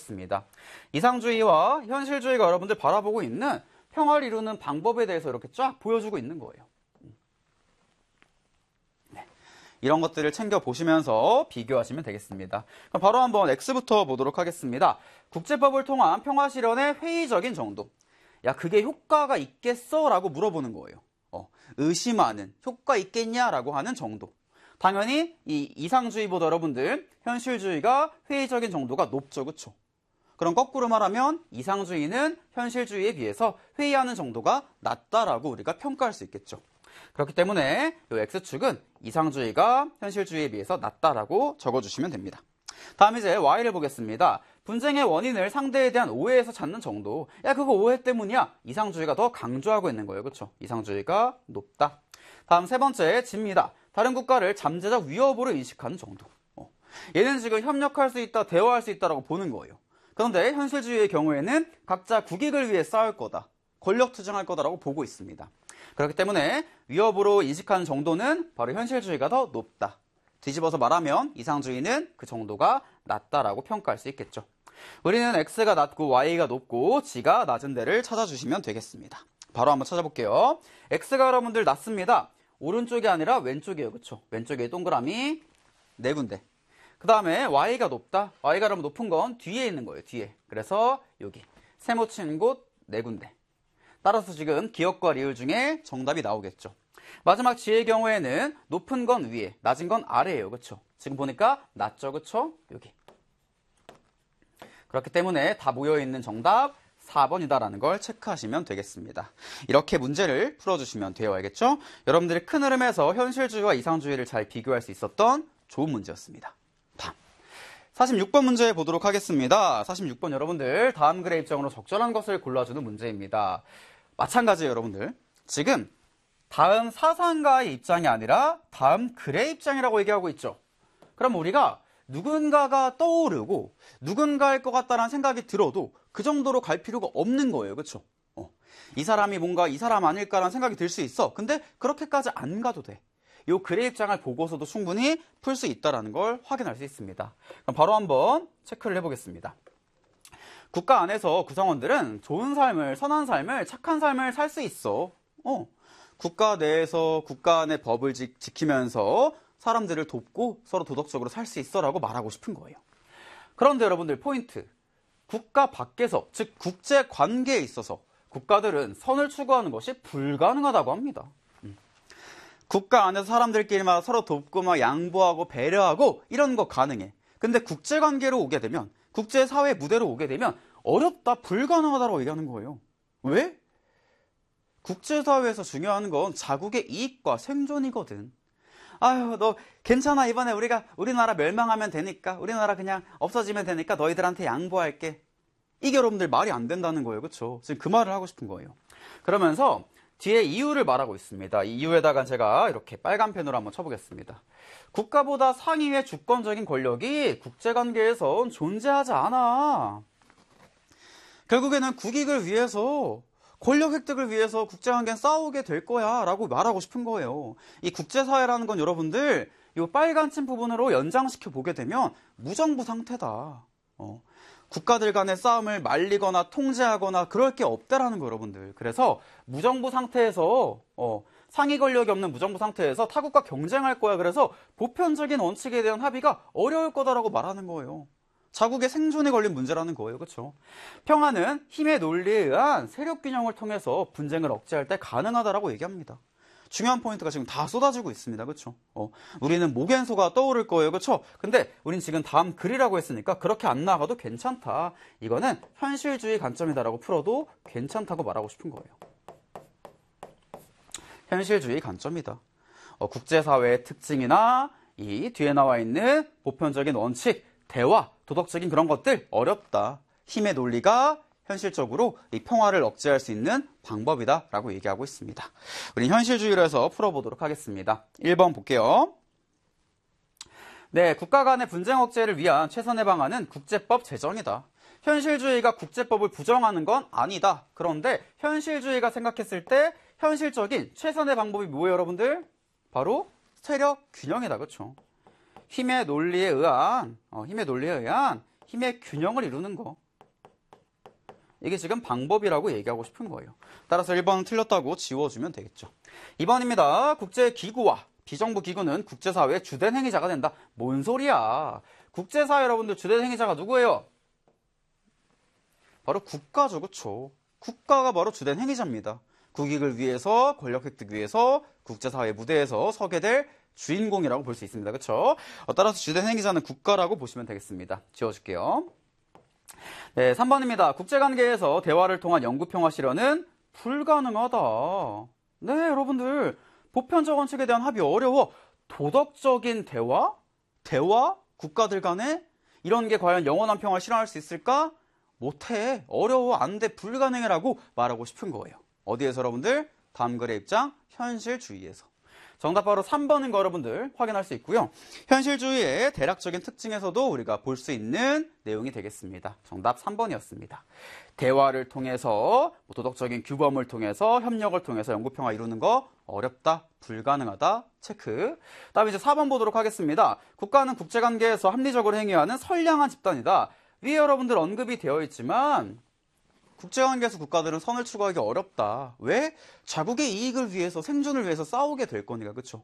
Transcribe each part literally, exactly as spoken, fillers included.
있습니다. 이상주의와 현실주의가 여러분들 바라보고 있는 평화를 이루는 방법에 대해서 이렇게 쫙 보여주고 있는 거예요. 네. 이런 것들을 챙겨보시면서 비교하시면 되겠습니다. 그럼 바로 한번 X부터 보도록 하겠습니다. 국제법을 통한 평화 실현의 회의적인 정도. 야, 그게 효과가 있겠어? 라고 물어보는 거예요. 어, 의심하는, 효과 있겠냐? 라고 하는 정도. 당연히 이 이상주의보다 여러분들 현실주의가 회의적인 정도가 높죠. 그쵸? 그럼 거꾸로 말하면 이상주의는 현실주의에 비해서 회의하는 정도가 낮다라고 우리가 평가할 수 있겠죠. 그렇기 때문에 이 X축은 이상주의가 현실주의에 비해서 낮다라고 적어주시면 됩니다. 다음 이제 Y를 보겠습니다. 분쟁의 원인을 상대에 대한 오해에서 찾는 정도. 야, 그거 오해 때문이야. 이상주의가 더 강조하고 있는 거예요. 그렇죠? 이상주의가 높다. 다음 세 번째 G입니다. 다른 국가를 잠재적 위협으로 인식하는 정도. 어. 얘는 지금 협력할 수 있다, 대화할 수 있다라고 보는 거예요. 그런데 현실주의의 경우에는 각자 국익을 위해 싸울 거다, 권력 투쟁할 거다라고 보고 있습니다. 그렇기 때문에 위협으로 인식하는 정도는 바로 현실주의가 더 높다. 뒤집어서 말하면 이상주의는 그 정도가 낮다라고 평가할 수 있겠죠. 우리는 X가 낮고 Y가 높고 G가 낮은 데를 찾아주시면 되겠습니다. 바로 한번 찾아볼게요. X가 여러분들 낮습니다. 오른쪽이 아니라 왼쪽이에요. 그쵸? 왼쪽에 동그라미 네 군데. 그 다음에 Y가 높다. Y가 여러분 높은 건 뒤에 있는 거예요. 뒤에. 그래서 여기 세모친 곳 네 군데. 따라서 지금 기억과 리을 중에 정답이 나오겠죠. 마지막 G의 경우에는 높은 건 위에, 낮은 건 아래예요. 그쵸? 지금 보니까 낮죠. 그쵸? 여기. 그렇기 때문에 다 모여있는 정답 사 번이다라는 걸 체크하시면 되겠습니다. 이렇게 문제를 풀어주시면 돼요. 알겠죠? 여러분들이 큰 흐름에서 현실주의와 이상주의를 잘 비교할 수 있었던 좋은 문제였습니다. 다음. 사십육 번 문제 보도록 하겠습니다. 사십육 번 여러분들 다음 글의 입장으로 적절한 것을 골라주는 문제입니다. 마찬가지예요. 여러분들. 지금 다음 사상가의 입장이 아니라 다음 글의 입장이라고 얘기하고 있죠. 그럼 우리가 누군가가 떠오르고 누군가일 것 같다는 생각이 들어도 그 정도로 갈 필요가 없는 거예요. 그렇죠? 어. 이 사람이 뭔가 이 사람 아닐까라는 생각이 들 수 있어. 근데 그렇게까지 안 가도 돼. 이 글의 입장을 보고서도 충분히 풀 수 있다는 걸 확인할 수 있습니다. 그럼 바로 한번 체크를 해보겠습니다. 국가 안에서 구성원들은 좋은 삶을, 선한 삶을, 착한 삶을 살 수 있어. 어. 국가 내에서 국가 안의 법을 지, 지키면서 사람들을 돕고 서로 도덕적으로 살 수 있어 라고 말하고 싶은 거예요. 그런데 여러분들 포인트. 국가 밖에서, 즉 국제관계에 있어서 국가들은 선을 추구하는 것이 불가능하다고 합니다. 음. 국가 안에서 사람들끼리만 서로 돕고 막 양보하고 배려하고 이런 거 가능해. 근데 국제관계로 오게 되면, 국제사회 무대로 오게 되면 어렵다, 불가능하다고 얘기하는 거예요. 왜? 국제사회에서 중요한 건 자국의 이익과 생존이거든. 아유, 너 괜찮아. 이번에 우리가 우리나라 멸망하면 되니까, 우리나라 그냥 없어지면 되니까 너희들한테 양보할게. 이게 여러분들 말이 안 된다는 거예요. 그렇죠? 지금 그 말을 하고 싶은 거예요. 그러면서 뒤에 이유를 말하고 있습니다. 이 이유에다가 제가 이렇게 빨간 펜으로 한번 쳐보겠습니다. 국가보다 상위의 주권적인 권력이 국제관계에선 존재하지 않아. 결국에는 국익을 위해서, 권력 획득을 위해서 국제관계는 싸우게 될 거야 라고 말하고 싶은 거예요. 이 국제사회라는 건 여러분들 이 빨간 침 부분으로 연장시켜 보게 되면 무정부 상태다. 어. 국가들 간의 싸움을 말리거나 통제하거나 그럴 게 없다라는 거 여러분들. 그래서 무정부 상태에서 어, 상위 권력이 없는 무정부 상태에서 타국과 경쟁할 거야. 그래서 보편적인 원칙에 대한 합의가 어려울 거다라고 말하는 거예요. 자국의 생존에 걸린 문제라는 거예요. 그렇죠? 평화는 힘의 논리에 의한 세력 균형을 통해서 분쟁을 억제할 때 가능하다라고 얘기합니다. 중요한 포인트가 지금 다 쏟아지고 있습니다. 그렇죠? 어, 우리는 모겐소가 떠오를 거예요. 그렇죠? 근데 우린 지금 다음 글이라고 했으니까 그렇게 안 나가도 괜찮다. 이거는 현실주의 관점이다라고 풀어도 괜찮다고 말하고 싶은 거예요. 현실주의 관점이다. 어, 국제사회의 특징이나 이 뒤에 나와 있는 보편적인 원칙, 대화, 도덕적인 그런 것들 어렵다. 힘의 논리가 현실적으로 이 평화를 억제할 수 있는 방법이다라고 얘기하고 있습니다. 우리 현실주의로 해서 풀어보도록 하겠습니다. 일 번 볼게요. 네, 국가 간의 분쟁 억제를 위한 최선의 방안은 국제법 제정이다. 현실주의가 국제법을 부정하는 건 아니다. 그런데 현실주의가 생각했을 때 현실적인 최선의 방법이 뭐예요, 여러분들? 바로 세력 균형이다. 그렇죠? 힘의 논리에 의한 어, 힘의 논리에 의한 힘의 균형을 이루는 거. 이게 지금 방법이라고 얘기하고 싶은 거예요. 따라서 일 번은 틀렸다고 지워주면 되겠죠. 이 번입니다. 국제기구와 비정부 기구는 국제사회의 주된 행위자가 된다. 뭔 소리야. 국제사회 여러분들 주된 행위자가 누구예요? 바로 국가죠. 그쵸? 국가가 바로 주된 행위자입니다. 국익을 위해서, 권력 획득 위해서 국제사회 무대에서 서게 될 주인공이라고 볼 수 있습니다. 그쵸? 어, 따라서 주된 행위자는 국가라고 보시면 되겠습니다. 지워줄게요. 네, 삼 번입니다. 국제관계에서 대화를 통한 영구평화 실현은 불가능하다. 네, 여러분들. 보편적 원칙에 대한 합의 어려워. 도덕적인 대화? 대화? 국가들 간에? 이런 게 과연 영원한 평화를 실현할 수 있을까? 못해. 어려워. 안 돼. 불가능해라고 말하고 싶은 거예요. 어디에서 여러분들? 다음 글의 입장, 현실주의에서. 정답 바로 삼 번인 거 여러분들 확인할 수 있고요. 현실주의의 대략적인 특징에서도 우리가 볼 수 있는 내용이 되겠습니다. 정답 삼 번이었습니다. 대화를 통해서 도덕적인 규범을 통해서 협력을 통해서 영구평화 이루는 거 어렵다, 불가능하다, 체크. 다음에 이제 사 번 보도록 하겠습니다. 국가는 국제관계에서 합리적으로 행위하는 선량한 집단이다. 위에 여러분들 언급이 되어 있지만 국제관계에서 국가들은 선을 추구하기 어렵다. 왜? 자국의 이익을 위해서, 생존을 위해서 싸우게 될 거니까. 그쵸?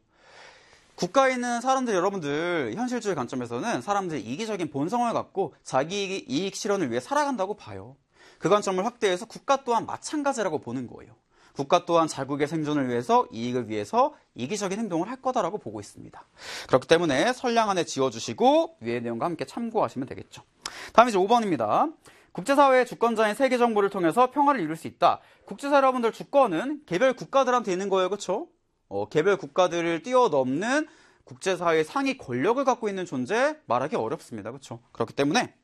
국가에 있는 사람들 여러분들 현실주의 관점에서는 사람들이 이기적인 본성을 갖고 자기 이익 실현을 위해 살아간다고 봐요. 그 관점을 확대해서 국가 또한 마찬가지라고 보는 거예요. 국가 또한 자국의 생존을 위해서, 이익을 위해서 이기적인 행동을 할 거다라고 보고 있습니다. 그렇기 때문에 선량한에 지워주시고 위의 내용과 함께 참고하시면 되겠죠. 다음 이제 오 번입니다. 국제사회의 주권자인 세계정부를 통해서 평화를 이룰 수 있다. 국제사회 여러분들 주권은 개별 국가들한테 있는 거예요. 그렇죠? 어, 개별 국가들을 뛰어넘는 국제사회의 상위 권력을 갖고 있는 존재 말하기 어렵습니다. 그렇죠? 그렇기 때문에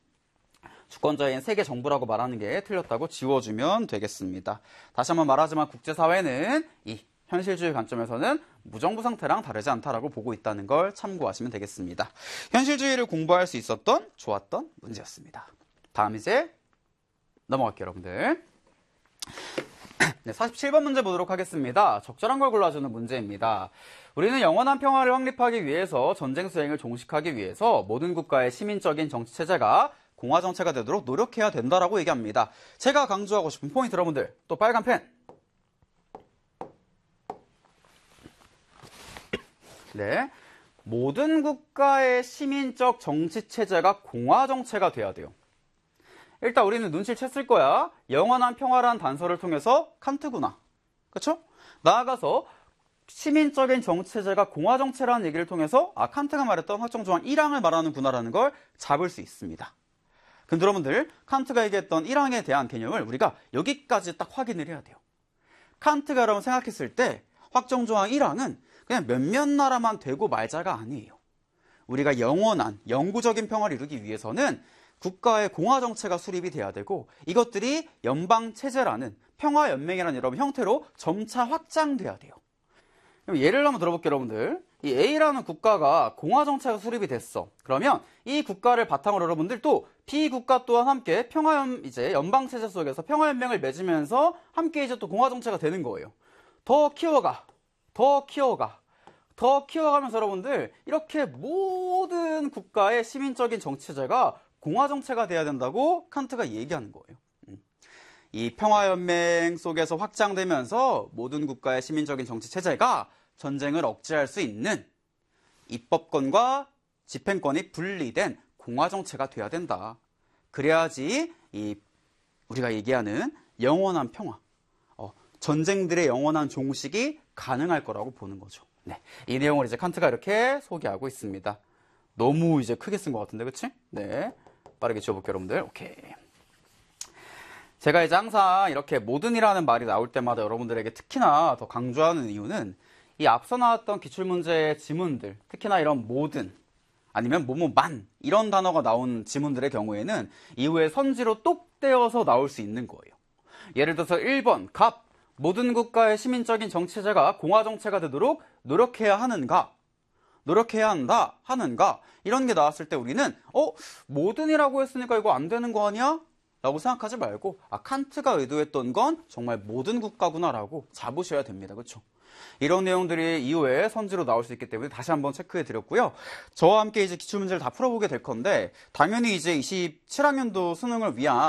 주권자인 세계정부라고 말하는 게 틀렸다고 지워주면 되겠습니다. 다시 한번 말하지만 국제사회는 이 현실주의 관점에서는 무정부 상태랑 다르지 않다라고 보고 있다는 걸 참고하시면 되겠습니다. 현실주의를 공부할 수 있었던 좋았던 문제였습니다. 다음 이제 넘어갈게요, 여러분들. 네, 사십칠 번 문제 보도록 하겠습니다. 적절한 걸 골라주는 문제입니다. 우리는 영원한 평화를 확립하기 위해서 전쟁 수행을 종식하기 위해서 모든 국가의 시민적인 정치체제가 공화정체가 되도록 노력해야 된다라고 얘기합니다. 제가 강조하고 싶은 포인트 여러분들, 또 빨간 펜. 네, 모든 국가의 시민적 정치체제가 공화정체가 돼야 돼요. 일단 우리는 눈치를 챘을 거야. 영원한 평화라는 단서를 통해서 칸트구나. 그렇죠? 나아가서 시민적인 정치체제가 공화정체라는 얘기를 통해서 아 칸트가 말했던 확정조항 일 항을 말하는구나라는 걸 잡을 수 있습니다. 근데 여러분들 칸트가 얘기했던 일 항에 대한 개념을 우리가 여기까지 딱 확인을 해야 돼요. 칸트가 여러분 생각했을 때 확정조항 일 항은 그냥 몇몇 나라만 되고 말자가 아니에요. 우리가 영원한 영구적인 평화를 이루기 위해서는 국가의 공화정체가 수립이 돼야 되고 이것들이 연방체제라는 평화연맹이라는 여러분 형태로 점차 확장돼야 돼요. 그럼 예를 한번 들어볼게요, 여러분들. 이 A라는 국가가 공화정체가 수립이 됐어. 그러면 이 국가를 바탕으로 여러분들 또 B 국가 또한 함께 평화연 이제 연방체제 속에서 평화연맹을 맺으면서 함께 이제 또 공화정체가 되는 거예요. 더 키워가, 더 키워가. 더 키워가면서 여러분들 이렇게 모든 국가의 시민적인 정치체제가 공화정체가 돼야 된다고 칸트가 얘기하는 거예요. 이 평화연맹 속에서 확장되면서 모든 국가의 시민적인 정치체제가 전쟁을 억제할 수 있는 입법권과 집행권이 분리된 공화정체가 돼야 된다. 그래야지 이 우리가 얘기하는 영원한 평화, 어, 전쟁들의 영원한 종식이 가능할 거라고 보는 거죠. 네, 이 내용을 이제 칸트가 이렇게 소개하고 있습니다. 너무 이제 크게 쓴 것 같은데, 그치? 네. 빠르게 지워볼게요, 여러분들. 오케이. 제가 이제 항상 이렇게 모든이라는 말이 나올 때마다 여러분들에게 특히나 더 강조하는 이유는 이 앞서 나왔던 기출문제의 지문들, 특히나 이런 모든, 아니면 뭐뭐만, 이런 단어가 나온 지문들의 경우에는 이후에 선지로 똑 떼어서 나올 수 있는 거예요. 예를 들어서 일 번, 갑, 모든 국가의 시민적인 정치제가 공화정체가 되도록 노력해야 하는가? 노력해야 한다, 하는가? 이런 게 나왔을 때 우리는 어? 모든이라고 했으니까 이거 안 되는 거 아니야? 라고 생각하지 말고 아 칸트가 의도했던 건 정말 모든 국가구나 라고 잡으셔야 됩니다. 그렇죠? 이런 내용들이 이후에 선지로 나올 수 있기 때문에 다시 한번 체크해 드렸고요. 저와 함께 이제 기출문제를 다 풀어보게 될 건데, 당연히 이제 이십칠 학년도 수능을 위한